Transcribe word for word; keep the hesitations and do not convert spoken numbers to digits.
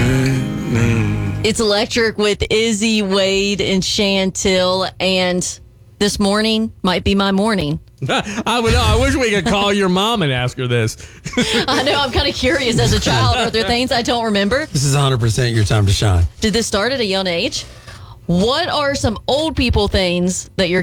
It's Electric with Izzy, Wade, and Chantil. And this morning might be my morning. I would know. I wish we could call your mom and ask her this. I know. I'm kind of curious as a child. Are there things I don't remember? This is one hundred percent your time to shine. Did this start at a young age? What are some old people things that you're